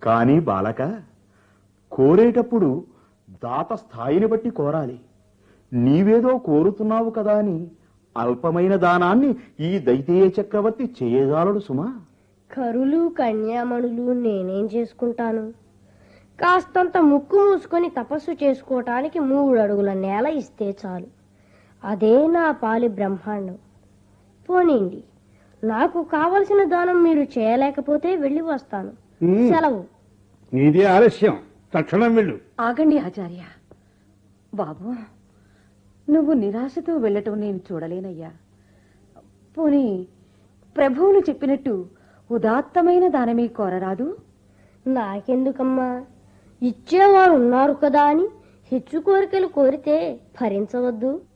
కానీ బాలక, కోరేటప్పుడు దాత స్థాయిని బట్టి కోరాలి. నీవేదో కోరుతున్నావు కదా అని అల్పమైన దానాన్ని ఈ దైతేయ చక్రవర్తి చేయజాలడు సుమా. కరులు కన్యామణులు నేనేం చేసుకుంటాను? కాస్తంత ముక్కు మూసుకొని తపస్సు చేసుకోవటానికి 3 అడుగుల నేల ఇస్తే చాలు. అదే నా పాలి బ్రహ్మాండం. పోనీండి, నాకు కావలసిన దానం మీరు చేయలేకపోతే వెళ్ళి వస్తాను. సెలవు. నీదే ఆలస్యం, తక్షణం వెళ్ళు. ఆగండి ఆచార్య. బాబు, నువ్వు నిరాశతో వెళ్ళటం నేను చూడలేనయ్యా. పోనీ ప్రభువులు చెప్పినట్టు ఉదాత్తమైన దానమే కోరరాదు? నాకెందుకమ్మా, ఇచ్చేవారు ఉన్నారు కదా అని హెచ్చు కోరికలు కోరితే భరించవద్దు.